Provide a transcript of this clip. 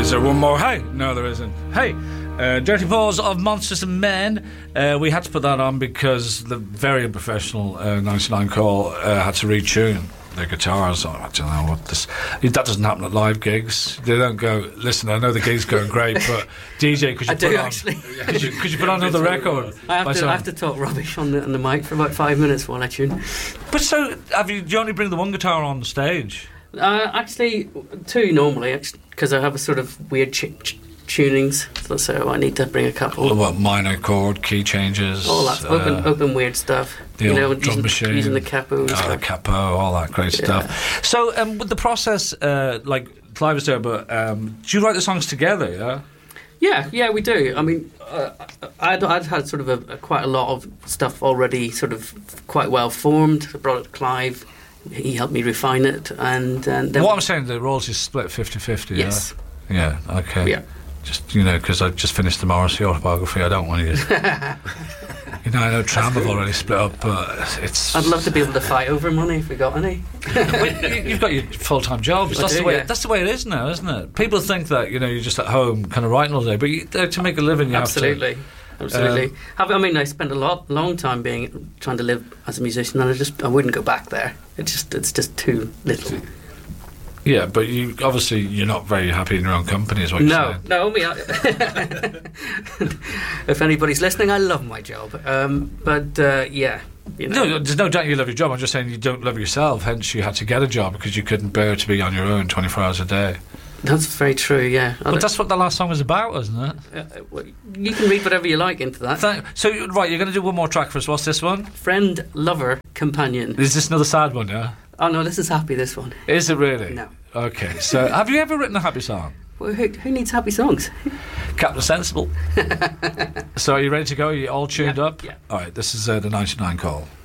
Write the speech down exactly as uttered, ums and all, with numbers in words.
Is there one more? Hey, no, there isn't. Hey, uh, Dirty Paws of Monsters and Men. Uh, we had to put that on because the very unprofessional uh, ninety-nine Call uh, had to retune their guitars. Oh, I don't know what this. That doesn't happen at live gigs. They don't go. Listen, I know the gig's going great, but D J, could you I put do on? actually. Could you, could you put on another record? I have, to, I have to talk rubbish on the on the mic for about five minutes while I tune. But so, have you? Do you only bring the one guitar on stage? Uh, actually, two normally, because I have a sort of weird ch- ch- tunings, so, so I need to bring a couple. What, minor chord, key changes? All that uh, open, open weird stuff. The you old know, drum using, machine, using the capo, and oh, stuff. the capo, all that great Yeah. stuff. So, um, with the process, uh, like Clive was there, but um, do you write the songs together? Yeah. Yeah, yeah, we do. I mean, uh, I'd, I'd had sort of a, a quite a lot of stuff already, sort of quite well formed. I brought it to Clive. He helped me refine it, and, and then What I'm saying, the royalties split fifty-fifty. Yes. Yeah. Yeah. Okay. Yeah. Just, you know, because I just finished the Morrissey autobiography. I don't want you. You know, I know Tram have already split up, but it's. I'd love to be able to fight over money if we got any. Well, you- You've got your full-time jobs. I That's do, the way. yeah. That's the way it is now, isn't it? People think that you know you're just at home, kind of writing all day, but you, to make a living, you Absolutely. have Absolutely. Um, I I mean, I spent a lot, long time being trying to live as a musician, and I just I wouldn't go back there. It just it's just too little. to. Yeah, but you obviously you're not very happy in your own company, is what you're No, saying. no. Me, I, if anybody's listening, I love my job. Um, but uh, yeah, you know. No, there's no doubt you love your job. I'm just saying you don't love yourself. Hence, you had to get a job because you couldn't bear to be on your own twenty-four hours a day. That's very true. Yeah, I But don't- that's what the last song was about, isn't it? uh, well, you can read whatever you like into that. Thank- so, right, you're going to do one more track for us. What's this one? Friend, lover, companion. Is this another sad one? Yeah. Oh no, this is happy. This one. Is it really? No. Okay. So, have you ever written a happy song? Well, who, who needs happy songs? Captain Sensible. So, are you ready to go? Are you all tuned Yeah, up? yeah. All right. This is uh, the ninety-nine Call.